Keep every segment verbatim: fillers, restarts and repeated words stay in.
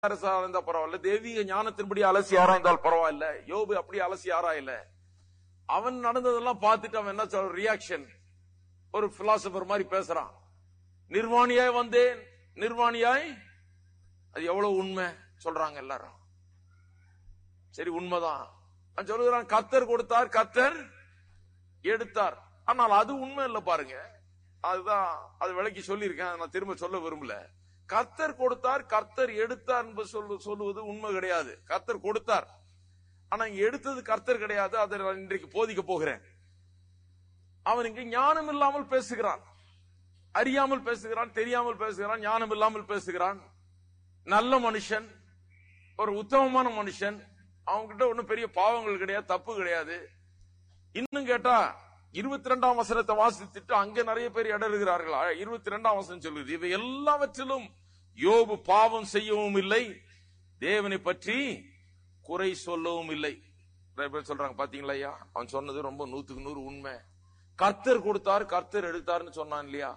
அரசு ஆராய்ந்தா பரவாயில்ல, தெய்வீக ஞானத்தின்படி அலசி ஆராய்ந்தால் பரவாயில்ல. யோபு அப்படி அலசி ஆராயல. அவன் நடந்ததெல்லாம் பார்த்துட்டு அவன் என்ன சொல்ற ரியாக்ஷன், ஒரு பிலாசபர் மாதிரி பேசுறான். நிர்வாணியாய் வந்தேன், நிர்வாணியாய். அது எவ்வளவு உண்மை சொல்றாங்க எல்லாரும். சரி, உண்மைதான். சொல்லுகிறான் கர்த்தர் கொடுத்தார், கர்த்தர் எடுத்தார். ஆனால் அது உண்மை இல்ல பாருங்க. அதுதான் அது விளக்கி சொல்லி இருக்கேன், நான் திரும்ப சொல்ல விரும்பல. கர்த்தர் கொடுத்தார், கர்த்தர் எடுத்தார் என்று சொல்லுவது உண்மை கிடையாது. கர்த்தர் கொடுத்தார், ஆனா எடுத்தது கர்த்தர் கிடையாது. அதை நான் இன்றைக்கு போதிக்க போகிறேன். அவன் இங்கு ஞானம் இல்லாமல் பேசுகிறான், அறியாமல் பேசுகிறான், தெரியாமல் பேசுகிறான், ஞானம் இல்லாமல் பேசுகிறான். நல்ல மனுஷன், ஒரு உத்தமமான மனுஷன். அவன்கிட்ட ஒன்னும் பெரிய பாவங்கள் கிடையாது, தப்பு கிடையாது. இன்னும் கேட்டா இருபத்தி ரெண்டாம் வசனத்தை வாசித்துட்டு அங்க நிறைய பேர் இடறுகிறார்கள். இருபத்தி ரெண்டாம் வசனம் சொல்லுது, இவை எல்லாவற்றிலும் யோபு பாவம் செய்யவும் இல்லை, தேவனை பற்றி குறை சொல்லவும் இல்லை. நிறைய பேர் சொல்றாங்க பாத்தீங்களா ஐயா, அவன் சொன்னது ரொம்ப நூத்துக்கு நூறு உண்மை. கர்த்தர் கொடுத்தார், கர்த்தர் எடுத்தார்னு சொன்னான் இல்லையா?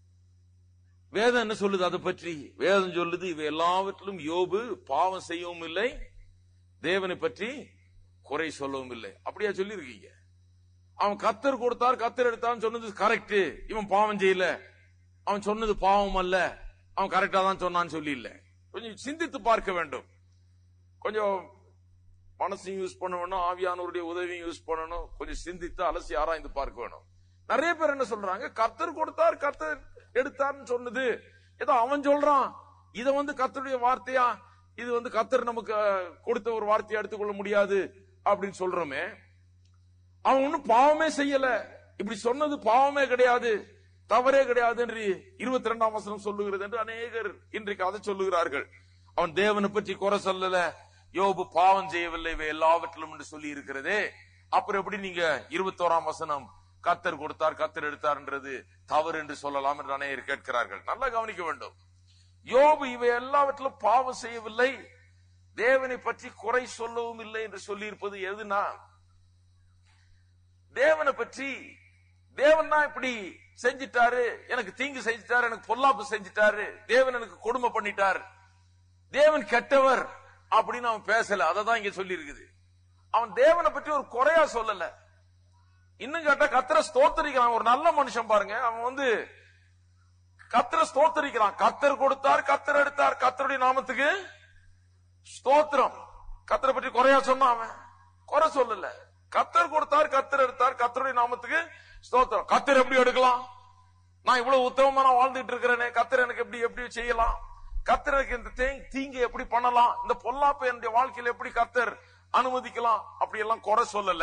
வேதம் என்ன சொல்லுது அதை பற்றி? வேதம் சொல்லுது இவை எல்லாவற்றிலும் யோபு பாவம் செய்யவும் இல்லை, தேவனை பற்றி குறை சொல்லவும் இல்லை. அப்படியா சொல்லி இருக்கீங்க? அவன் கர்த்தர் கொடுத்தார், கர்த்தர் எடுத்தான்னு சொன்னது கரெக்ட். இவன் பாவம் செய்யல, அவன் சொன்னது பாவம் அல்ல, அவன் கரெக்டா தான் சொன்னான்னு சொல்லி இல்ல. கொஞ்சம் சிந்தித்து பார்க்க வேண்டும். கொஞ்சம் மனசையும் யூஸ் பண்ண வேணும், ஆவியானவருடைய உதவியும் யூஸ் பண்ணணும். கொஞ்சம் சிந்தித்து அலசி ஆராய்ந்து பார்க்க வேணும். நிறைய பேர் என்ன சொல்றாங்க, கர்த்தர் கொடுத்தார், கர்த்தர் எடுத்தார்னு சொன்னது ஏதோ அவன் சொல்றான், இத வந்து கர்த்தருடைய வார்த்தையா, இது வந்து கர்த்தர் நமக்கு கொடுத்த ஒரு வார்த்தையை எடுத்துக்கொள்ள முடியாது அப்படின்னு சொல்றோமே. அவன் ஒன்னும் பாவமே செய்யல, இப்படி சொன்னது பாவமே கிடையாது, தவறே கிடையாது என்று இருபத்தி ரெண்டாம் வசனம் சொல்லுகிறது என்று அநேகர் இன்றைக்கு அதை சொல்லுகிறார்கள். அவன் தேவனை பற்றி குறை சொல்லல, யோபு பாவம் செய்யவில்லை இவை எல்லாவற்றிலும் என்று சொல்லி இருக்கிறதே. அப்புறம் எப்படி நீங்க இருபத்தி ஓராம் வசனம் கர்த்தர் கொடுத்தார், கர்த்தர் எடுத்தார்ன்றது தவறு என்று சொல்லலாம் என்று அநேகர் கேட்கிறார்கள். நல்லா கவனிக்க வேண்டும். யோபு இவை எல்லாவற்றிலும் பாவம் செய்யவில்லை, தேவனை பற்றி குறை சொல்லவும் இல்லை என்று சொல்லி இருப்பது எதுனா, தேவனை பற்றி தேவன் தான் இப்படி செஞ்சிட்டாரு, எனக்கு தீங்கு செஞ்சிட்டாரு, எனக்கு பொல்லாப்பு செஞ்சிட்டாரு, தேவன் எனக்கு கொடுமை பண்ணிட்டார், தேவன் கெட்டவர் அப்படின்னு அவன் பேசல. அததான் இங்க சொல்லி இருக்குது. அவன் தேவனை பற்றி ஒரு குறையா சொல்லல. இன்னும் கேட்டா கர்த்தரை ஸ்தோத்தரிக்கிறான். ஒரு நல்ல மனுஷன் பாருங்க, அவன் வந்து கர்த்தரை ஸ்தோத்தரிக்கிறான். கர்த்தர் கொடுத்தார், கர்த்தர் எடுத்தார், கர்த்தருடைய நாமத்துக்கு ஸ்தோத்திரம். கர்த்தரை பற்றி குறையா சொன்னான், அவன் குறை சொல்லல. கர்த்தர் கொடுத்தார், கர்த்தர் எடுத்தார், கர்த்தருடைய நாமத்துக்கு ஸ்தோத்திரம். கர்த்தர் எப்படி எடுக்கலாம்? நான் இவ்வளவு உத்தமமா வாழ்ந்துட்டு இருக்கிறேனே, கர்த்தர் எனக்கு எப்படி எப்படி செய்யலாம்? கர்த்தர் எனக்கு இந்த தீங்கு எப்படி பண்ணலாம்? இந்த பொல்லாப்பை என்னுடைய வாழ்க்கையில எப்படி கர்த்தர் அனுமதிக்கலாம்? அப்படி எல்லாம் குறை சொல்லல.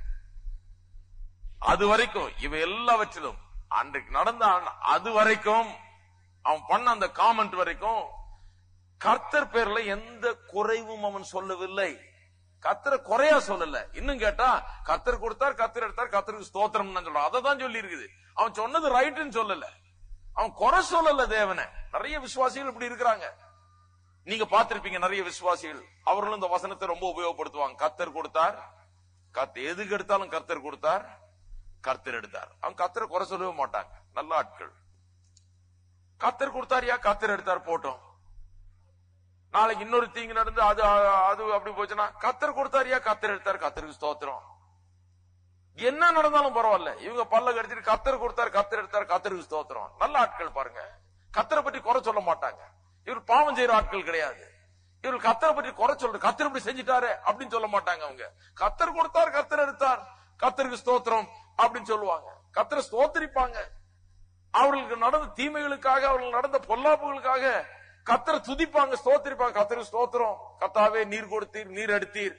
அது வரைக்கும் இவை எல்லாவற்றிலும் அன்றைக்கு நடந்த அது வரைக்கும் அவன் பண்ண அந்த காமெண்ட் வரைக்கும் கர்த்தர் பேர்ல எந்த குறைவும் அவன் சொல்லவில்லை. கர்த்தரை குறையா சொல்லல. இன்னும் கேட்டா கர்த்தர் கொடுத்தார், கர்த்தர் எடுத்தார், கர்த்தருக்கு ஸ்தோத்திரம் சொல்றான். அதை தான் சொல்லி இருக்குது. அவன் சொன்னது ரைட்னு சொல்லல, அவன் குறை சொல்லல தேவனை. நிறைய விசுவாசிகள் இப்படி இருக்கிறாங்க, நீங்க பார்த்திருப்பீங்க. நிறைய விசுவாசிகள் அவர்களும் இந்த வசனத்தை ரொம்ப உபயோகப்படுத்துவாங்க. கர்த்தர் கொடுத்தார், கர்த்தர் எதுக்கு எடுத்தாலும் கர்த்தர் கொடுத்தார், கர்த்தர் எடுத்தார். அவன் கர்த்தரை குறை சொல்லவே மாட்டாங்க. நல்ல ஆட்கள். கர்த்தர் கொடுத்தாரியா, கர்த்தர் எடுத்தார் போட்டோம். நாளைக்கு இன்னொரு தீங்கு நடந்து அது அது அப்படி போச்சுன்னா கர்த்தர் கொடுத்தாரியா, கர்த்தர் எடுத்தார், கர்த்தருக்கு ஸ்தோத்திரம். என்ன நடந்தாலும் பரவாயில்ல, இவங்க பல்ல கடிச்சிட்டு கர்த்தர் கொடுத்தார், கர்த்தர் எடுத்தார், கர்த்தருக்கு ஸ்தோத்திரம். நல்ல ஆட்கள் பாருங்க. கர்த்தரை பற்றி குறை சொல்ல மாட்டாங்க. இவர் பாவம் செய்யற ஆட்கள் கிடையாது. இவர்கள் கர்த்தரை பற்றி குறை சொல்ற, கர்த்தர் இப்படி செஞ்சிட்டாரு அப்படின்னு சொல்ல மாட்டாங்க. அவங்க கர்த்தர் கொடுத்தார், கர்த்தர் எடுத்தார், கர்த்தருக்கு ஸ்தோத்திரம் அப்படின்னு சொல்லுவாங்க. கர்த்தரை ஸ்தோத்திரிப்பாங்க. அவர்களுக்கு நடந்த தீமைகளுக்காக, அவர்கள் நடந்த பொல்லாப்புகளுக்காக கர்த்தரை துதிப்பாங்க, ஸ்தோத்திரிப்பாங்க. கர்த்தருக்கு ஸ்தோத்திரம், கர்த்தாவே நீர் கொடுத்தீர், நீர் எடுத்தீர்,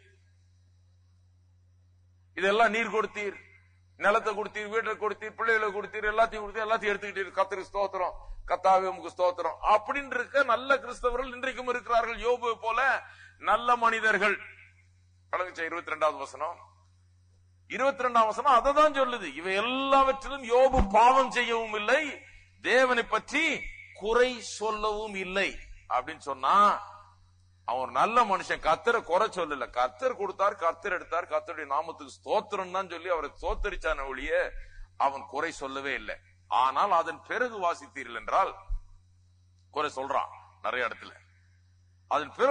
இதெல்லாம் நீர் கொடுத்தீர், நிலத்தை கொடுத்தீர், வீட்டை கொடுத்தீர், பிள்ளைகளை கொடுத்தீர், எல்லாத்தையும் கொடுத்தீர், எல்லாத்தையும் எடுத்துக்கிட்டீர், கர்த்தருக்கு ஸ்தோத்திரம், கர்த்தாவே உமக்கு ஸ்தோத்திரம் அப்படின்னு இருக்க நல்ல கிறிஸ்தவர்கள் இன்றைக்கும் இருக்கிறார்கள். யோபு போல நல்ல மனிதர்கள். இருபத்தி ரெண்டாவது வசனம் இருபத்தி ரெண்டாம் வசனம் அதை தான் சொல்லுது. இவை எல்லாவற்றிலும் யோபு பாவம் செய்யவும் இல்லை, தேவனை பற்றி குறை சொல்லவும் இல்லை அப்படின்னு சொன்னா அவன் ஒரு நல்ல மனுஷன். கர்த்தரை குறை சொல்லல. கர்த்தர் கொடுத்தார், கர்த்தர் எடுத்தார், கர்த்தருடைய நாமத்துக்கு ஸ்தோத்திரம் தான் சொல்லி அவரை ஸ்தோத்தரிச்சான ஒழிய அவன் குறை சொல்லவே இல்லை. ஆனால் அதன் பிறகு வாசித்தீர்கள் என்றால் குறை சொல்றான் நிறைய இடத்துல. அதன் பிறகு